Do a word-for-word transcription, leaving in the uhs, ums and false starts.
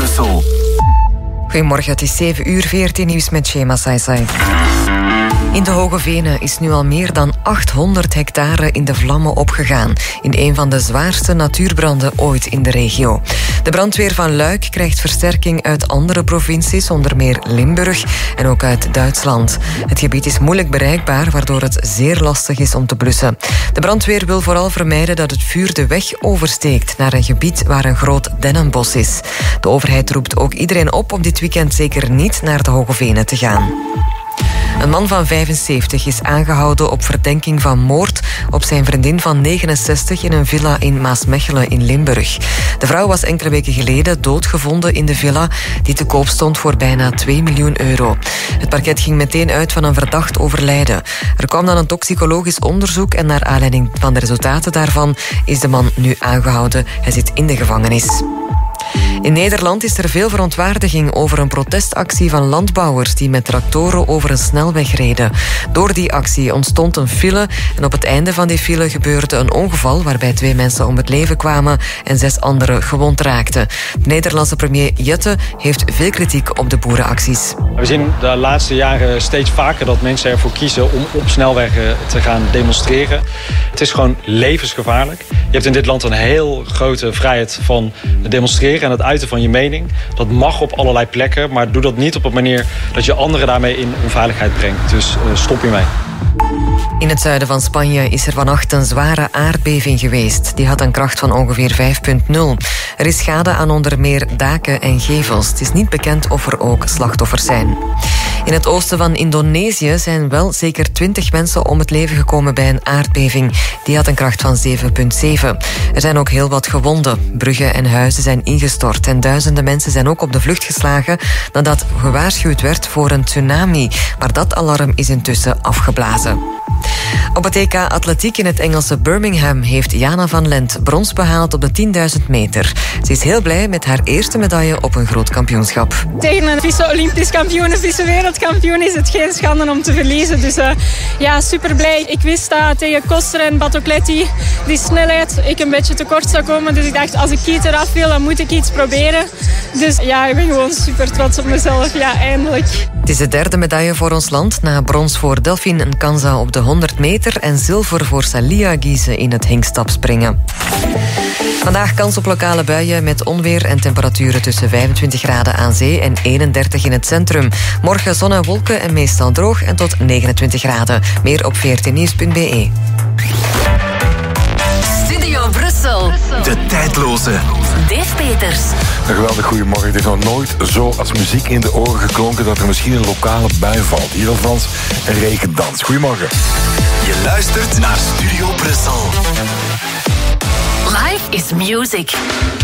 Brussel. Goedemorgen, het is zeven uur veertien nieuws met Shema Saisai. In de Hoge Venen is nu al meer dan achthonderd hectare in de vlammen opgegaan, in een van de zwaarste natuurbranden ooit in de regio. De brandweer van Luik krijgt versterking uit andere provincies, onder meer Limburg en ook uit Duitsland. Het gebied is moeilijk bereikbaar, waardoor het zeer lastig is om te blussen. De brandweer wil vooral vermijden dat het vuur de weg oversteekt naar een gebied waar een groot dennenbos is. De overheid roept ook iedereen op om dit weekend zeker niet naar de Hoge Venen te gaan. Een man van vijfenzeventig is aangehouden op verdenking van moord op zijn vriendin van negenenzestig in een villa in Maasmechelen in Limburg. De vrouw was enkele weken geleden doodgevonden in de villa die te koop stond voor bijna twee miljoen euro. Het parket ging meteen uit van een verdacht overlijden. Er kwam dan een toxicologisch onderzoek en naar aanleiding van de resultaten daarvan is de man nu aangehouden. Hij zit in de gevangenis. In Nederland is er veel verontwaardiging over een protestactie van landbouwers die met tractoren over een snelweg reden. Door die actie ontstond een file en op het einde van die file gebeurde een ongeval waarbij twee mensen om het leven kwamen en zes anderen gewond raakten. De Nederlandse premier Jette heeft veel kritiek op de boerenacties. We zien de laatste jaren steeds vaker dat mensen ervoor kiezen om op snelwegen te gaan demonstreren. Het is gewoon levensgevaarlijk. Je hebt in dit land een heel grote vrijheid van demonstreren en het uiten van je mening. Dat mag op allerlei plekken, maar doe dat niet op een manier dat je anderen daarmee in onveiligheid brengt. Dus uh, stop hiermee. In het zuiden van Spanje is er vannacht een zware aardbeving geweest. Die had een kracht van ongeveer vijf komma nul. Er is schade aan onder meer daken en gevels. Het is niet bekend of er ook slachtoffers zijn. In het oosten van Indonesië zijn wel zeker twintig mensen om het leven gekomen bij een aardbeving. Die had een kracht van zeven komma zeven. Er zijn ook heel wat gewonden. Bruggen en huizen zijn ingestort en duizenden mensen zijn ook op de vlucht geslagen nadat gewaarschuwd werd voor een tsunami. Maar dat alarm is intussen afgeblazen. Op het E K Atletiek in het Engelse Birmingham heeft Jana van Lent brons behaald op de tienduizend meter. Ze is heel blij met haar eerste medaille op een groot kampioenschap. Tegen een vice-olympisch kampioen, een vice-wereldkampioen is het geen schande om te verliezen. Dus uh, ja, super blij. Ik wist dat tegen Koster en Batocletti die snelheid ik een beetje tekort zou komen. Dus ik dacht, als ik Kiet eraf wil, dan moet ik iets proberen. Dus ja, ik ben gewoon super trots op mezelf. Ja, eindelijk. Het is de derde medaille voor ons land, na brons voor Delphine Nkanza op de honderd meter en zilver voor Salia Giese in het hinkstapspringen. Vandaag kans op lokale buien met onweer en temperaturen tussen vijfentwintig graden aan zee en eenendertig in het centrum. Morgen zon en wolken en meestal droog en tot negenentwintig graden. Meer op veertien nieuws punt b e. Studio Brussel. De tijdloze. Dave Peters. Een geweldig goedemorgen. Het heeft nog nooit zo als muziek in de oren geklonken dat er misschien een lokale bui valt. Hier alvast een regendans. Goedemorgen. Je luistert naar Studio Brussel. Life is music.